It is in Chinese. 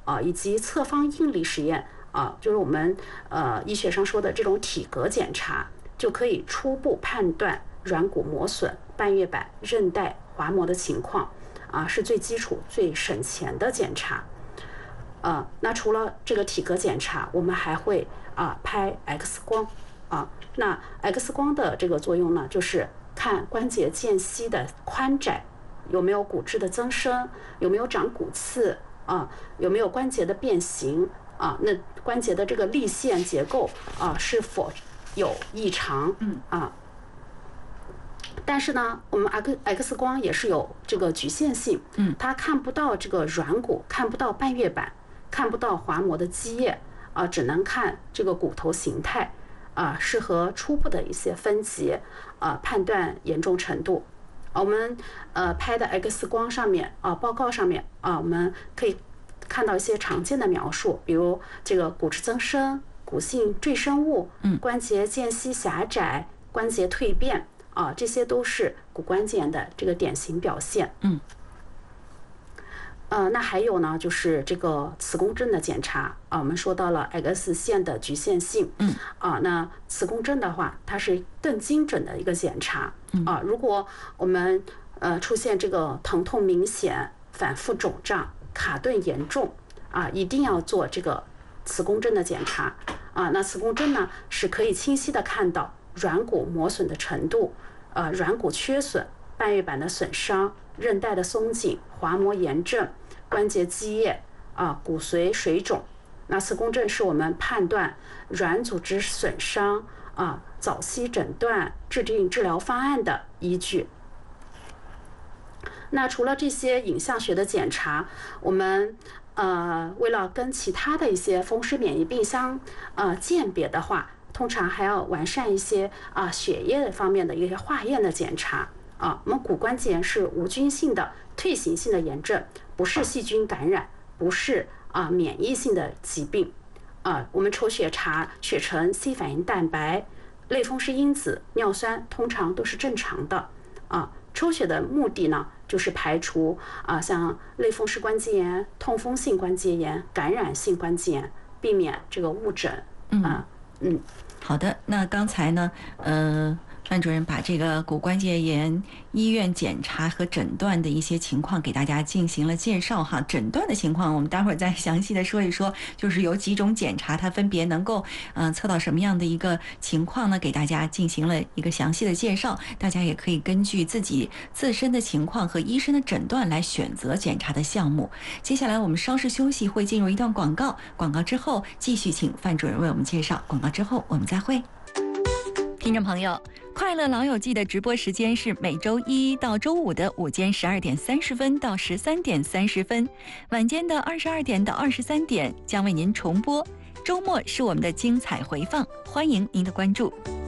以及侧方应力实验就是我们医学上说的这种体格检查，就可以初步判断软骨磨损、半月板、韧带滑膜的情况是最基础、最省钱的检查。那除了这个体格检查，我们还会拍 X 光那 X 光的这个作用呢，就是看关节间隙的宽窄，有没有骨质的增生，有没有长骨刺有没有关节的变形那关节的这个立线结构是否有异常但是呢，我们 X 光也是有这个局限性，它看不到这个软骨，看不到半月板，看不到滑膜的基叶只能看这个骨头形态适合初步的一些分级判断严重程度。我们拍的 X 光上面报告上面我们可以看到一些常见的描述，比如这个骨质增生、骨性赘生物、关节间隙狭窄、关节蜕变这些都是骨关节炎的这个典型表现。那还有呢，就是这个磁共振的检查我们说到了 X 线的局限性。那磁共振的话，它是更精准的一个检查如果我们出现这个疼痛明显、反复肿胀、卡顿严重一定要做这个磁共振的检查那磁共振呢，是可以清晰的看到软骨磨损的程度，软骨缺损、半月板的损伤、韧带的松紧、滑膜炎症、关节积液骨髓水肿。那磁共振是我们判断软组织损伤早期诊断、制定治疗方案的依据。那除了这些影像学的检查，我们为了跟其他的一些风湿免疫病相鉴别的话，通常还要完善一些血液方面的一些化验的检查我们骨关节炎是无菌性的退行性的炎症，不是细菌感染，不是免疫性的疾病我们抽血查血橙 C 反应蛋白、类风湿因子、尿酸通常都是正常的抽血的目的呢，就是排除像类风湿关节炎、痛风性关节炎、感染性关节炎，避免这个误诊好的，那刚才呢范主任把这个骨关节炎医院检查和诊断的一些情况给大家进行了介绍哈。诊断的情况我们待会儿再详细的说一说，就是有几种检查它分别能够测到什么样的一个情况呢，给大家进行了一个详细的介绍。大家也可以根据自己自身的情况和医生的诊断来选择检查的项目。接下来我们稍事休息，会进入一段广告，广告之后继续请范主任为我们介绍，广告之后我们再会。听众朋友，快乐老友记的直播时间是每周一到周五的午间12点30分到13点30分，晚间的22点到23点将为您重播，周末是我们的精彩回放，欢迎您的关注。